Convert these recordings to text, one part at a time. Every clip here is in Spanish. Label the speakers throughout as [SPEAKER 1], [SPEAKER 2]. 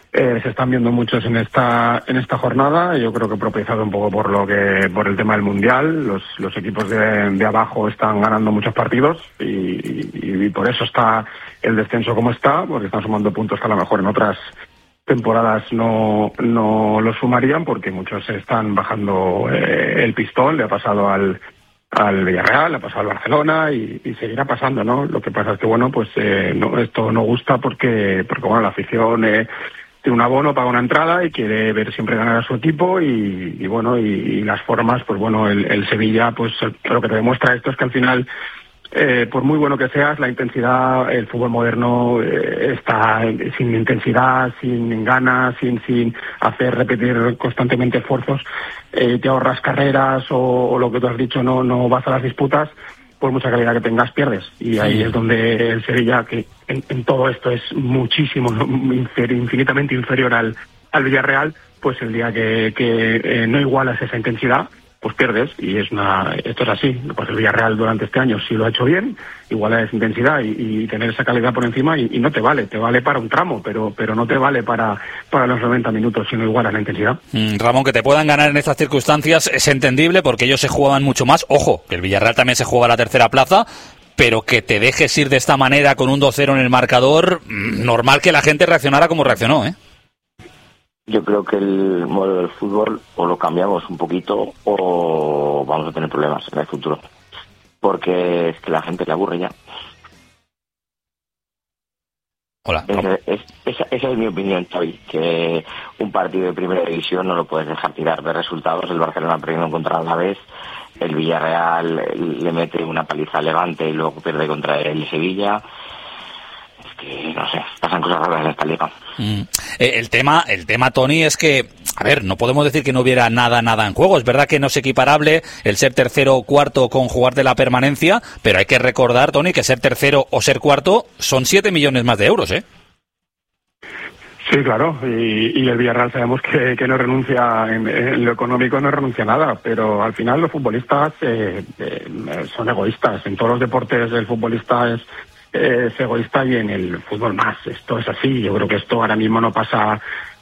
[SPEAKER 1] se están viendo muchos en esta jornada. Yo creo que propiciado un poco por el tema del Mundial. Los equipos de abajo están ganando muchos partidos y por eso está el descenso como está, porque están sumando puntos que a lo mejor en otras temporadas no lo sumarían, porque muchos se están bajando el pistón. Le ha pasado al Villarreal, le ha pasado al Barcelona y seguirá pasando, ¿no? Lo que pasa es que, bueno, pues esto no gusta porque bueno, la afición tiene un abono, paga una entrada y quiere ver siempre ganar a su equipo y bueno, y las formas, pues bueno, el Sevilla, pues lo que te demuestra esto es que al final, por muy bueno que seas, la intensidad, el fútbol moderno está sin intensidad, sin ganas, sin hacer repetir constantemente esfuerzos, te ahorras carreras o lo que tú has dicho, no vas a las disputas, por mucha calidad que tengas pierdes, y ahí es donde el Sevilla, que en todo esto es muchísimo, infinitamente inferior al Villarreal, pues el día que no igualas esa intensidad, pues pierdes, y esto es así. Pues el Villarreal durante este año sí lo ha hecho bien, igualar esa intensidad y tener esa calidad por encima, y no te vale para un tramo, pero no te vale para los 90 minutos si no igualas la intensidad.
[SPEAKER 2] Ramón, que te puedan ganar en estas circunstancias es entendible porque ellos se jugaban mucho más. Ojo, que el Villarreal también se juega la tercera plaza, pero que te dejes ir de esta manera con un 2-0 en el marcador, normal que la gente reaccionara como reaccionó, ¿eh?
[SPEAKER 3] Yo creo que el modelo del fútbol o lo cambiamos un poquito o vamos a tener problemas en el futuro. Porque es que la gente le aburre ya.
[SPEAKER 2] Hola.
[SPEAKER 3] Esa es mi opinión, Xavi, que un partido de primera división no lo puedes dejar tirar de resultados. El Barcelona perdiendo contra el Alavés, el Villarreal le mete una paliza al Levante y luego pierde contra el Sevilla. Es que, no sé, pasan cosas raras en esta liga.
[SPEAKER 2] El tema, Toni, es que, a ver, no podemos decir que no hubiera nada en juego. Es verdad que no es equiparable el ser tercero o cuarto con jugar de la permanencia, pero hay que recordar, Toni, que ser tercero o ser cuarto son 7 millones más de euros, ¿eh?
[SPEAKER 1] Sí, claro, y el Villarreal sabemos que no renuncia, en lo económico no renuncia a nada, pero al final los futbolistas son egoístas. En todos los deportes el futbolista es egoísta, y en el fútbol más. Esto es así. Yo creo que esto ahora mismo no pasa,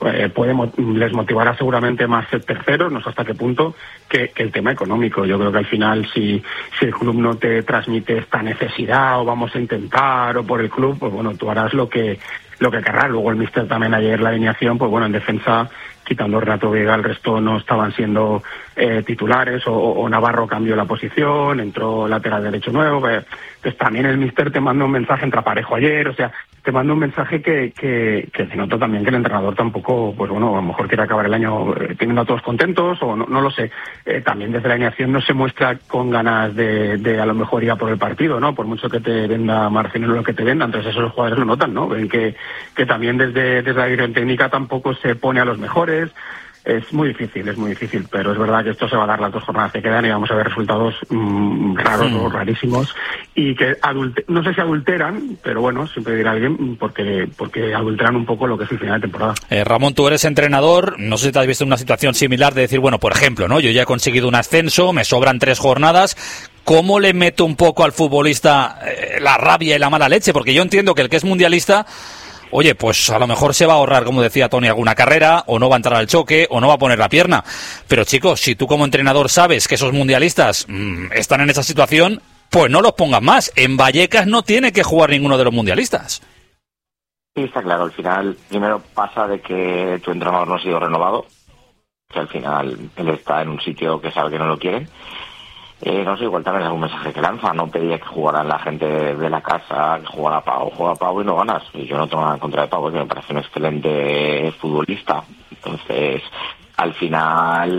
[SPEAKER 1] les motivará seguramente más ser terceros, no sé hasta qué punto, que el tema económico. Yo creo que al final si el club no te transmite esta necesidad o vamos a intentar o por el club, pues bueno, tú harás lo que querrás. Luego el míster también ayer, la alineación, pues bueno, en defensa, quitando Renato Vega, el resto no estaban siendo titulares, o Navarro cambió la posición, entró lateral derecho nuevo. Pues también el míster te manda un mensaje, entra Parejo ayer, o sea, te manda un mensaje que se nota también que el entrenador tampoco, pues bueno, a lo mejor quiere acabar el año teniendo a todos contentos, o no lo sé. También desde la alineación no se muestra con ganas de a lo mejor ir a por el partido, ¿no? Por mucho que te venda Marcelino lo que te venda, entonces eso los jugadores lo notan, ¿no? Ven que también desde la dirección técnica tampoco se pone a los mejores. Es muy difícil, pero es verdad que esto se va a dar las 2 jornadas que quedan y vamos a ver resultados raros o rarísimos, y que no sé si adulteran, pero bueno, siempre dirá alguien, porque adulteran un poco lo que es el final de temporada.
[SPEAKER 2] Ramón, tú eres entrenador, no sé si te has visto en una situación similar de decir, bueno, por ejemplo, ¿no? Yo ya he conseguido un ascenso, me sobran 3 jornadas, ¿cómo le meto un poco al futbolista la rabia y la mala leche? Porque yo entiendo que el que es mundialista, oye, pues a lo mejor se va a ahorrar, como decía Toni, alguna carrera, o no va a entrar al choque, o no va a poner la pierna. Pero chicos, si tú como entrenador sabes que esos mundialistas están en esa situación, pues no los pongas más. En Vallecas no tiene que jugar ninguno de los mundialistas.
[SPEAKER 3] Sí, está claro. Al final, primero pasa de que tu entrenador no ha sido renovado, que al final él está en un sitio que sabe que no lo quieren. No sé, igual también es algún mensaje que lanza. No pedía que jugaran la gente de la casa, que jugara Pau, juega Pau y no ganas. Y yo no tengo nada en contra de Pau, porque me parece un excelente futbolista. Entonces, al final,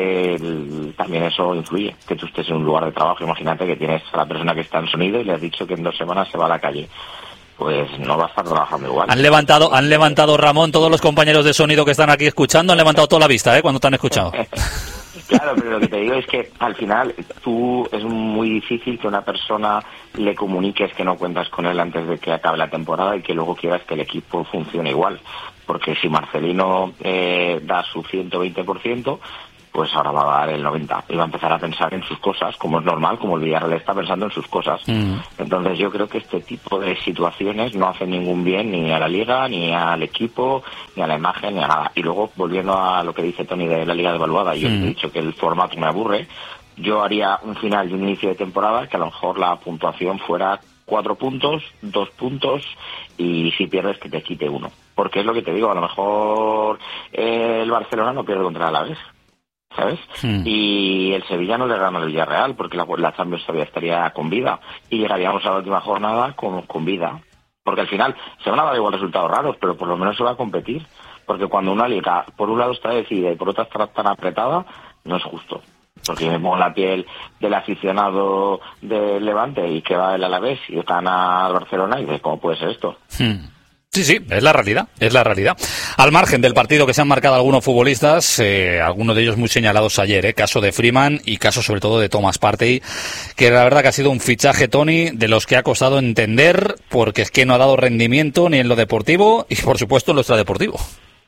[SPEAKER 3] también eso influye, que tú estés en un lugar de trabajo. Imagínate que tienes a la persona que está en sonido y le has dicho que en 2 semanas se va a la calle. Pues no va a estar trabajando igual.
[SPEAKER 2] Han levantado, Ramón, todos los compañeros de sonido que están aquí escuchando, han levantado toda la vista, cuando te han escuchado.
[SPEAKER 3] Claro, pero lo que te digo es que al final es muy difícil que una persona le comuniques que no cuentas con él antes de que acabe la temporada y que luego quieras que el equipo funcione igual. Porque si Marcelino da su 120%, pues ahora va a dar el 90 y va a empezar a pensar en sus cosas, como es normal, como el Villarreal está pensando en sus cosas. Entonces yo creo que este tipo de situaciones no hacen ningún bien ni a la Liga, ni al equipo, ni a la imagen, ni a nada. Y luego, volviendo a lo que dice Tony de la Liga Devaluada, yo he dicho que el formato me aburre, yo haría un final y un inicio de temporada que a lo mejor la puntuación fuera 4 puntos, 2 puntos, y si pierdes que te quite 1. Porque es lo que te digo, a lo mejor el Barcelona no pierde contra el Alavés, ¿sabes? Y el Sevilla no le gana al Villarreal, porque la Champions todavía estaría con vida, y llegaríamos a la última jornada con vida. Porque al final se van a dar igual resultados raros, pero por lo menos se va a competir. Porque cuando una liga, por un lado está decidida y por otra está tan apretada, no es justo. Porque me pongo en la piel del aficionado del Levante y que va el Alavés y gana al Barcelona y dice, ¿cómo puede ser esto?
[SPEAKER 2] Sí, es la realidad. Al margen del partido que se han marcado algunos futbolistas, algunos de ellos muy señalados ayer, caso de Freeman y caso sobre todo de Thomas Partey, que la verdad que ha sido un fichaje, Tony, de los que ha costado entender, porque es que no ha dado rendimiento ni en lo deportivo y por supuesto en lo extradeportivo.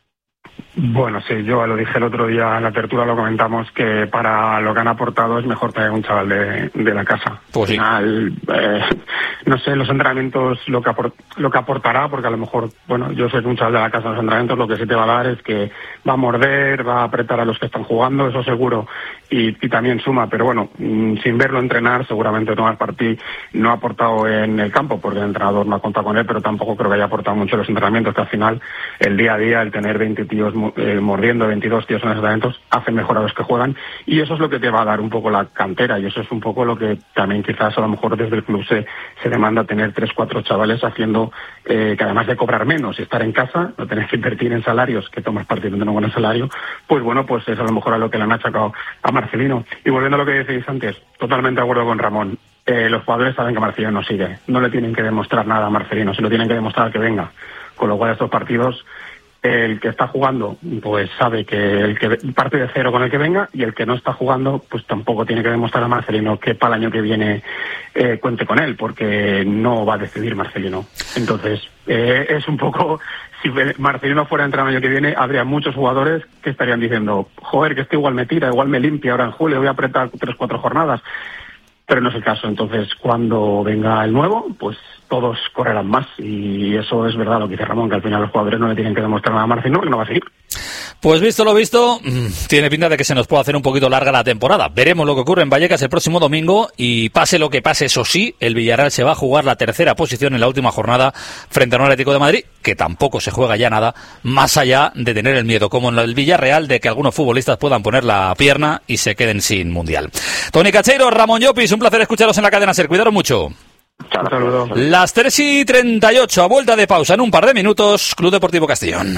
[SPEAKER 1] Bueno, sí, yo lo dije el otro día en la tertulia, lo comentamos, que para lo que han aportado es mejor traer un chaval de la casa.
[SPEAKER 2] Pues sí.
[SPEAKER 1] Al final, no sé, los entrenamientos, lo que aportará, porque a lo mejor, bueno, yo soy un chaval de la casa en los entrenamientos, lo que sí te va a dar es que va a morder, va a apretar a los que están jugando, eso seguro, y también suma, pero bueno, sin verlo entrenar, seguramente Tomás Partey no ha aportado en el campo, porque el entrenador no ha contado con él, pero tampoco creo que haya aportado mucho en los entrenamientos, que al final, el día a día, el tener 20 tíos mordiendo, 22 tíos en los entrenamientos, hace mejor a los que juegan, y eso es lo que te va a dar un poco la cantera, y eso es un poco lo que también quizás a lo mejor desde el club se demanda, tener 3-4 chavales haciendo, que además de cobrar menos y estar en casa, no tener que invertir en salarios, que Tomás Partey no tiene un buen salario, pues bueno, pues es a lo mejor a lo que le han achacado a Marcelino. Y volviendo a lo que decís antes, totalmente de acuerdo con Ramón, los jugadores saben que Marcelino no sigue, no le tienen que demostrar nada a Marcelino, se lo tienen que demostrar que venga, con lo cual estos partidos, el que está jugando pues sabe que el que parte de cero con el que venga, y el que no está jugando pues tampoco tiene que demostrar a Marcelino que para el año que viene cuente con él, porque no va a decidir Marcelino. Entonces es un poco, si Marcelino fuera a entrar el año que viene, habría muchos jugadores que estarían diciendo, joder, que este igual me tira, igual me limpia ahora en julio, voy a apretar 3-4 jornadas, pero no es el caso. Entonces cuando venga el nuevo, pues todos correrán más, y eso es verdad lo que dice Ramón, que al final los jugadores no le tienen que demostrar nada a Marcelino, que no va a seguir.
[SPEAKER 2] Pues visto lo visto, tiene pinta de que se nos puede hacer un poquito larga la temporada. Veremos lo que ocurre en Vallecas el próximo domingo, y pase lo que pase, eso sí, el Villarreal se va a jugar la tercera posición en la última jornada frente al Atlético de Madrid, que tampoco se juega ya nada, más allá de tener el miedo, como en el Villarreal, de que algunos futbolistas puedan poner la pierna y se queden sin Mundial. Tony Cacheiro, Ramón Llopis, un placer escucharos en la cadena SER. Cuidaros mucho.
[SPEAKER 1] Saludos.
[SPEAKER 2] Las 3:38, a vuelta de pausa en un par de minutos, Club Deportivo Castellón.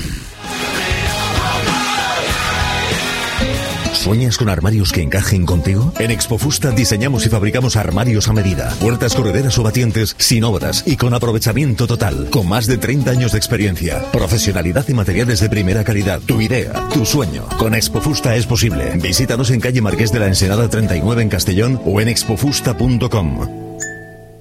[SPEAKER 4] ¿Sueñas con armarios que encajen contigo? En Expofusta diseñamos y fabricamos armarios a medida, puertas correderas o batientes sin obras y con aprovechamiento total, con más de 30 años de experiencia, profesionalidad y materiales de primera calidad. Tu idea, tu sueño, con Expofusta es posible. Visítanos en calle Marqués de la Ensenada 39 en Castellón o en expofusta.com.